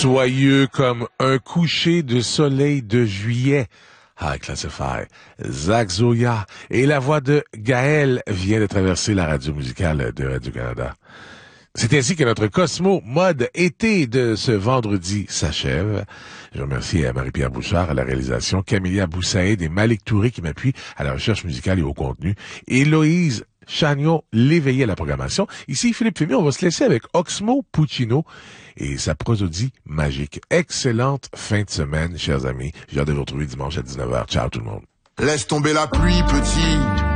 Soyeux comme un coucher de soleil de juillet. High Classify, Zach Zoya et la voix de Gaël vient de traverser la radio musicale de Radio-Canada. C'est ainsi que notre Cosmo mode été de ce vendredi s'achève. Je remercie Marie-Pierre Bouchard à la réalisation, Camélia Boussaïd et Malik Touré qui m'appuient à la recherche musicale et au contenu, et Loïse Chagnon l'éveillé à la programmation. Ici Philippe Fémy, on va se laisser avec Oxmo Puccino et sa prosodie magique. Excellente fin de semaine, chers amis. J'ai hâte de vous retrouver dimanche à 19h. Ciao tout le monde. Laisse tomber la pluie, petit.